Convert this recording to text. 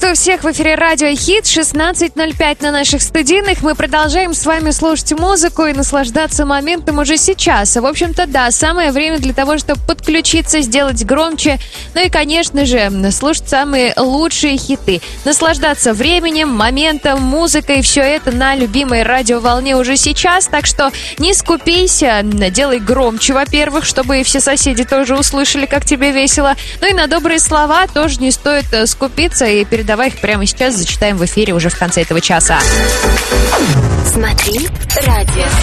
Приветствую всех в эфире Радио Хит, 16:05 на наших студийных. Мы продолжаем с вами слушать музыку и наслаждаться моментом уже сейчас. В общем-то, да, самое время для того, чтобы подключиться, сделать громче. Ну и, конечно же, слушать самые лучшие хиты. Наслаждаться временем, моментом, музыкой. Все это на любимой радиоволне уже сейчас. Так что не скупись, делай громче, во-первых, чтобы и все соседи тоже услышали, как тебе весело. Ну и на добрые слова тоже не стоит скупиться, и передавай их прямо сейчас, зачитаем в эфире уже в конце этого часа. Смотри радио.